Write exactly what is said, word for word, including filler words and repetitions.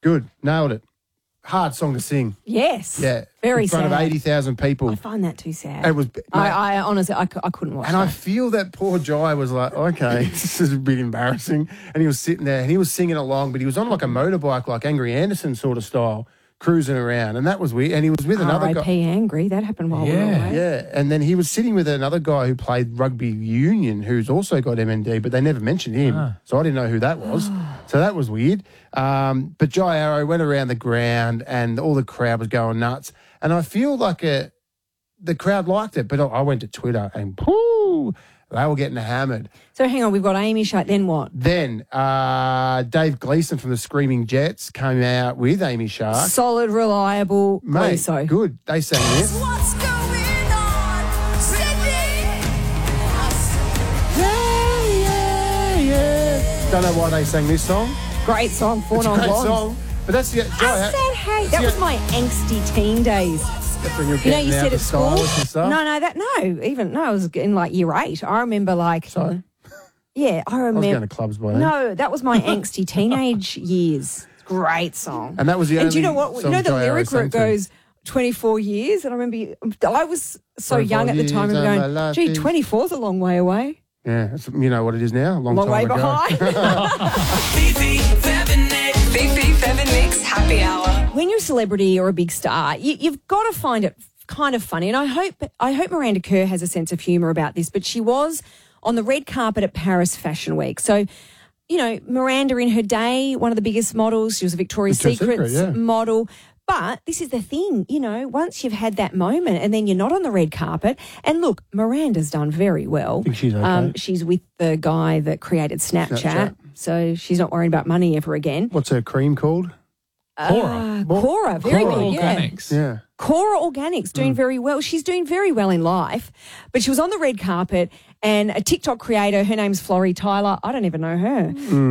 Good. Nailed it. Hard song to sing. Yes. Yeah. Very In front sad. of eighty thousand people. I find that too sad. It was. I, mate, I honestly, I, cou- I couldn't watch and that. I feel that poor Jai was like, okay, this is a bit embarrassing. And he was sitting there and he was singing along, but he was on like a motorbike, like Angry Anderson sort of style, cruising around. And that was weird. And he was with another R I guy. P Angry. That happened while we were Yeah. away. Yeah, and then he was sitting with another guy who played rugby union, who's also got M N D, but they never mentioned him, Ah. so I didn't know who that was. So that was weird. Um, but Jai Arrow went around the ground, and all the crowd was going nuts. And I feel like a, the crowd liked it, but I went to Twitter and pooh, they were getting hammered. So hang on, we've got Amy Shark. Then what? Then uh, Dave Gleeson from the Screaming Jets came out with Amy Shark. Solid, reliable. Mate, so good. They sang this. What's going on, Sydney? Don't know why they sang this song. Great song. Four It's a non great blondes. song. But that's the I Jai. said, hey, that Yeah. was my angsty teen days. That's when you're You know, getting you out said the at school. stylish and stuff. No, no, that no, even no, I was in like year eight. I remember like, So yeah, I I was remember. going to clubs by then. No, that was my angsty teenage years. Great song. And that was the And do you know only what? You song know the Jai Arrow lyric where sang it to. goes twenty-four years, and I remember I was so twenty-four young at the time, and years and my going, life "Gee, is-" twenty-four is a long way away, Yeah, it's, you know what it is now. A long, long way time ago. behind." Fifi, Fevin Nick. Fifi, Fevin Nick's Happy Hour. When you're a celebrity or a big star, you, you've got to find it kind of funny. And I hope I hope Miranda Kerr has a sense of humour about this. But she was on the red carpet at Paris Fashion Week. So, you know, Miranda in her day, one of the biggest models. She was a Victoria's Victoria's Secret, Secret yeah. model. But this is the thing, you know, once you've had that moment and then you're not on the red carpet. And look, Miranda's done very well. think she's okay. she's with the guy that created Snapchat, Snapchat. So she's not worrying about money ever again. What's her cream called? Uh, Cora, very Cora good, yeah. Organics. Yeah. Cora Organics doing very well. She's doing very well in life, but she was on the red carpet and a TikTok creator, her name's Florrie Tyler. I don't even know her.